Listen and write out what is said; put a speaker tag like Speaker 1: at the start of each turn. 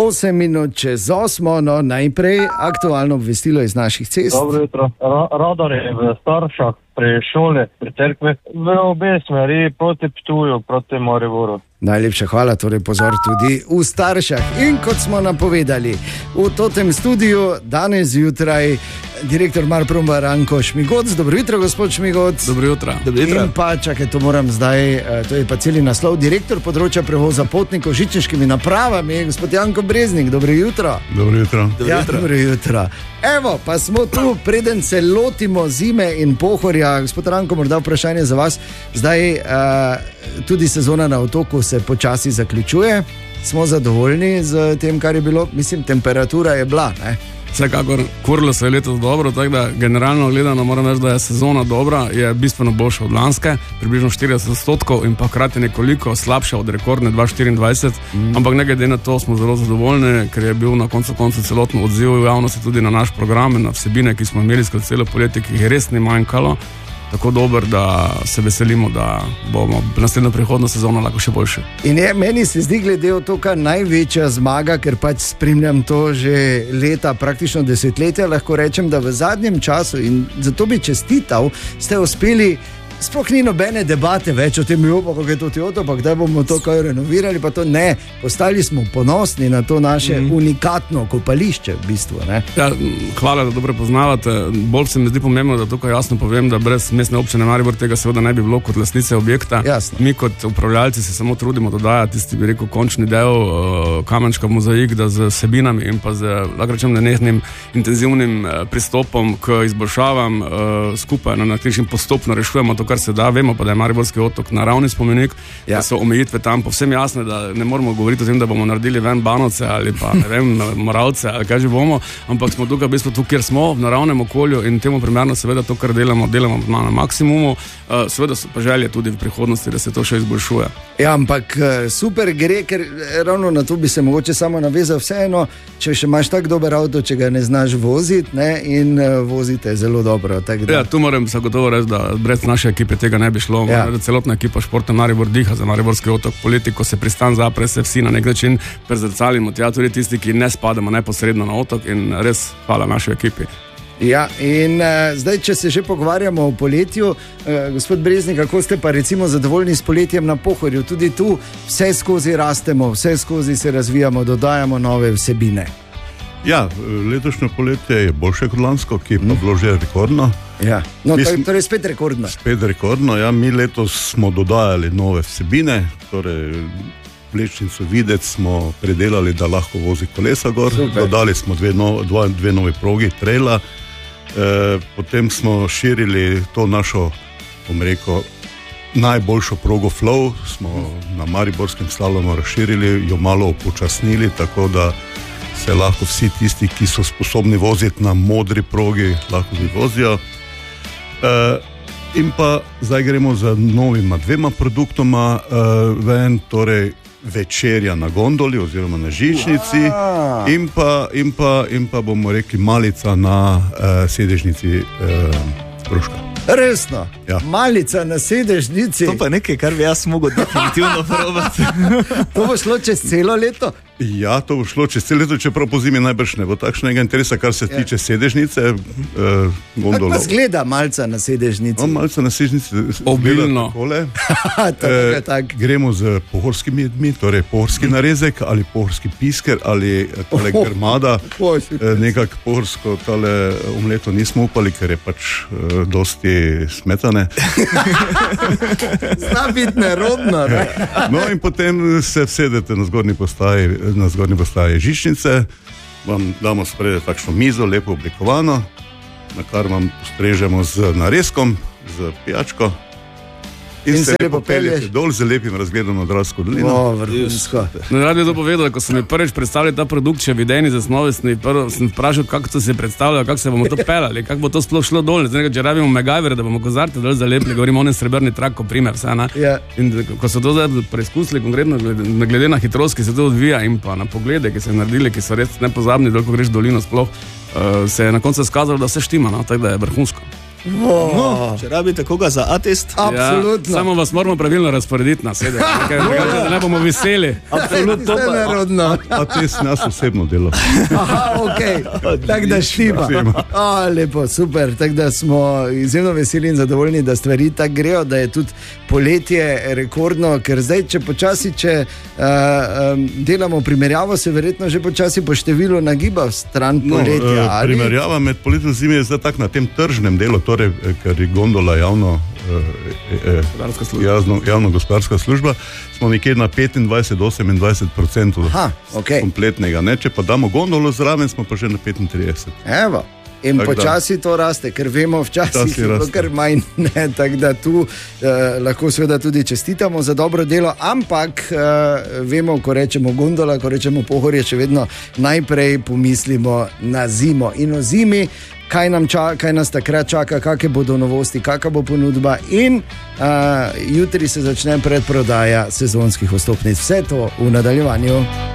Speaker 1: 8 minut čez 8, no najprej aktualno obvestilo iz naših cest.
Speaker 2: Dobro jutro. Radar je v Staršah, pri šole, pri cerkve, v obe smeri, proti Ptuju, proti Mariboru.
Speaker 1: Najlepša hvala, torej pozor tudi v Staršah. In kot smo napovedali, v totem studiu danes zjutraj direktor Marproma Ranko Šmigoc. Dobro jutro, gospod Šmigoc.
Speaker 3: Dobro jutro.
Speaker 1: In pa, čakaj, to moram zdaj, to je pa celi naslov, direktor področja prevoza potnikov z žičniškimi napravami, gospod Janko Breznik. Dobro jutro.
Speaker 4: Dobro jutro.
Speaker 1: Dobro jutro. Evo, pa smo tu, preden se lotimo zime in pohorja. Gospod Ranko, morda vprašanje za vas. Zdaj tudi sezona na otoku se počasi zaključuje. Smo zadovoljni z tem, kar je bilo? Mislim, temperatura je bila, ne?
Speaker 3: Vsekakor, kurilo se je letos dobro, tako da generalno gledano moram reči, da je sezona dobra, je bistveno boljša od lanske, približno 40% in pa hkrati nekoliko slabša od rekordne 2024, ampak ne glede na to smo zelo zadovoljni, ker je bil na koncu celotno odziv v javnosti tudi na naš program in na vsebine, ki smo imeli skozi celo poletje, ki jih res ni manjkalo. Tako dober, da se veselimo, da bomo naslednjo prihodno sezono lahko še boljši.
Speaker 1: In meni se zdi glede otoka največja zmaga, ker pač spremljam to že leta, praktično desetletja, lahko rečem, da v zadnjem času, in zato bi čestital, ste uspeli, sploh ni nobene debate več o tem, kako je to Toyota, pa kdaj bomo to kaj renovirali, pa to ne. Postali smo ponosni na to naše unikatno kopališče v bistvu, ne?
Speaker 3: Ja, hvala, da dobro poznavate. Bolj se mi zdi pomembno, da tukaj jasno povem, da brez mestne občine Maribor tega seveda ne bi bilo kot lastnice objekta.
Speaker 1: Jasno.
Speaker 3: Mi kot upravljalci se samo trudimo dodajati tisti, bi rekel, končni del kamenčka mozaik, da z vsebinami in pa z, lahko rečem, nenehnim intenzivnim pristopom k izboljšavam skupaj na način postopno rešujemo to, kar se da. Vemo pa, da je Mariborski otok naravni spomenik, da so omejitve tam povsem jasne, da ne moramo govoriti o tem, da bomo naredili ven Banovce ali pa ne vem, Moravce ali kaj že bomo, ampak smo tukaj v bistvu tu, kjer smo, v naravnem okolju in temu primerno seveda to, kar delamo na maksimumu, seveda so pa želje tudi v prihodnosti, da se to še izboljšuje.
Speaker 1: Ja, ampak super gre, ker ravno na to bi se mogoče samo navezal. Vseeno, če še imaš tak dober avto, če ga ne znaš voziti, ne, in vozite zelo dobro.
Speaker 3: Ja, tu moram zagotovo reči, da brez naše ekipe tega ne bi šlo. Ja. Celotna ekipa Športa Maribor diha za Mariborski otok. Politiko se pristan zapre, se vsi na nek način prezrcalimo tja, tudi tisti, ki ne spadamo neposredno na otok, in res hvala naši ekipi.
Speaker 1: Ja, in zdaj, če se že pogovarjamo o poletju, gospod Breznik, kako ste pa recimo zadovoljni s poletjem na Pohorju? Tudi tu vse skozi rastemo, vse skozi se razvijamo, dodajamo nove vsebine.
Speaker 4: Ja, letošnje poletje je boljše kot lansko, ki je pa bilo že rekordno.
Speaker 1: Ja, no, torej spet rekordno.
Speaker 4: Spet rekordno, ja, mi letos smo dodajali nove vsebine, torej vlečnico videc smo predelali, da lahko vozi kolesa gor. Super. Dodali smo dve nove progi, trela, potem smo širili to našo, bom rekel, najboljšo progo Flow, smo na Mariborskem slalomu razširili, jo malo upočasnili, tako da se lahko vsi tisti, ki so sposobni voziti na modri progi, lahko bi vozijo. In pa zdaj gremo za novima dvema produktoma ven, torej večerja na gondoli oziroma na žičnici in pa bomo rekli malica na sedežnici Kruška.
Speaker 1: Resno?
Speaker 4: Ja.
Speaker 1: Malica na sedežnici?
Speaker 5: To pa nekaj, kar bi jaz mogel definitivno probati.
Speaker 1: To bo šlo čez celo leto?
Speaker 4: Ja, to bo šlo čez celo leto, čeprav po zimi najbrž ne bo takšnega interesa, kar se tiče sedežnice, gondolov.
Speaker 1: Kako zgleda malca na sedežnici?
Speaker 4: Malca na sedežnici
Speaker 3: obilno.
Speaker 4: Gremo z pohorskimi jedmi, torej pohorski narezek ali pohorski pisker ali tale grmada. Nekako pohorsko tale omleto nismo upali, ker je pač dosti smetane.
Speaker 1: Zna biti nerodno, ne?
Speaker 4: No in potem se vsedete na zgornji postaji žičnice, vam damo spredaj takšno mizo, lepo oblikovano, na kar vam postrežemo z narezkom, z pijačko in se lepo peljete dol z lepim razgledom na Dravsko dolino.
Speaker 1: Vrhunsko.
Speaker 3: Rad bi to povedal, ko sem mi prvič predstavljal ta produkt, še v idejni zasnovi, sem vprašal, kako to se predstavlja, kako se bomo to pelali, kako bo to sploh šlo dol. Zdaj, če rabimo megajver, da bomo kozarte dol zalepili, govorimo o srebrni trak, ko primer vse, ne?
Speaker 1: Ja.
Speaker 3: In ko so to zdaj preizkusili konkretno, glede na hitrost, ki se to odvija in pa na poglede, ki so naredili, ki so res nepozabni, dol, ko greš dolino sploh, se je na koncu skazalo, da se štima, no? Tako da je vrhunsko.
Speaker 5: No, če rabite koga za atest,
Speaker 1: Absolutno.
Speaker 3: Ja, samo vas moramo pravilno razporediti na sedež, da ne bomo veseli.
Speaker 1: Absolutno je nerodno.
Speaker 4: A te si nas osebno delo.
Speaker 1: Aha, ok, tako da štima. Lepo, super, tako da smo izjemno veseli in zadovoljni, da stvari tako grejo, da je tudi poletje rekordno, ker zdaj, če počasi, delamo primerjavo, se verjetno že počasi po številu nagiba v stran poletja.
Speaker 4: Primerjava med poletjem in zimi je zdaj tak na tem tržnem delu, torej, ker je gondola javno gospodarska služba, smo nekje na 25-28% kompletnega. Ne? Če pa damo gondolo zraven, smo pa že na 35%.
Speaker 1: Evo. In počasi to raste, ker vemo, včasih je to kar manj, tako da tu lahko seveda tudi čestitamo za dobro delo, ampak vemo, ko rečemo gondola, ko rečemo pohorje, še vedno najprej pomislimo na zimo in o zimi, kaj nas takrat čaka, kakšne bodo novosti, kakšna bo ponudba in jutri se začne predprodaja sezonskih vstopnic. Vse to v nadaljevanju.